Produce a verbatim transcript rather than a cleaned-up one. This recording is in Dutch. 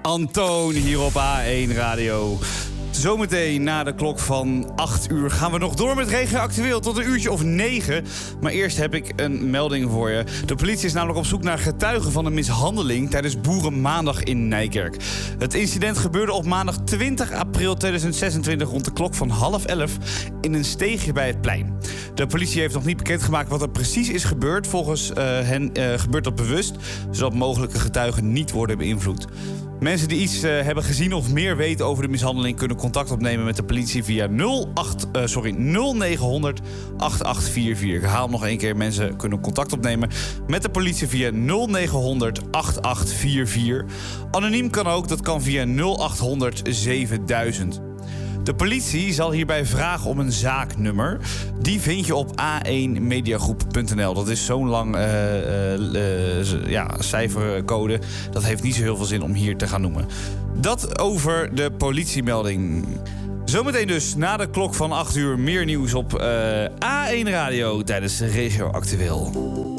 Antoon hier op A één Radio. Zometeen na de klok van acht uur gaan we nog door met Regio Actueel tot een uurtje of negen. Maar eerst heb ik een melding voor je. De politie is namelijk op zoek naar getuigen van een mishandeling tijdens Boerenmaandag in Nijkerk. Het incident gebeurde op maandag twintig april tweeduizend zesentwintig rond de klok van half elf in een steegje bij het plein. De politie heeft nog niet bekendgemaakt wat er precies is gebeurd. Volgens uh, hen uh, gebeurt dat bewust, zodat mogelijke getuigen niet worden beïnvloed. Mensen die iets uh, hebben gezien of meer weten over de mishandeling kunnen contact opnemen met de politie via nul acht, uh, sorry, nul negen honderd acht acht vier vier. Ik herhaal nog één keer, mensen kunnen contact opnemen met de politie via nul negen honderd acht acht vier vier. Anoniem kan ook, dat kan via nul acht honderd zevenduizend. De politie zal hierbij vragen om een zaaknummer. Die vind je op a één mediagroep punt n l. Dat is zo'n lang uh, uh, uh, ja, cijfercode. Dat heeft niet zo heel veel zin om hier te gaan noemen. Dat over de politiemelding. Zometeen dus na de klok van acht uur meer nieuws op uh, A één Radio tijdens Regio Actueel.